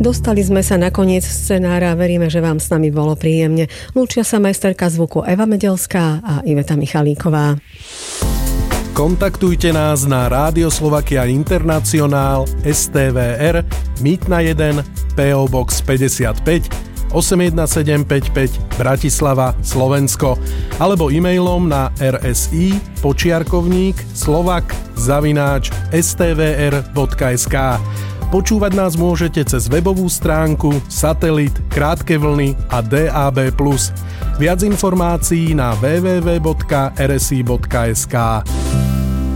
Dostali sme sa na koniec scenára a veríme, že vám s nami bolo príjemne. Lúčia sa majsterka zvuku Eva Medelská a Iveta Michalíková. Kontaktujte nás na Rádio Slovakia Internacionál STVR Mýtna 1 PO Box 55 81755 Bratislava, Slovensko alebo e-mailom na rsi_slovak@stvr.sk. Počúvať nás môžete cez webovú stránku, satelit, krátke vlny a DAB+. Viac informácií na www.rsi.sk.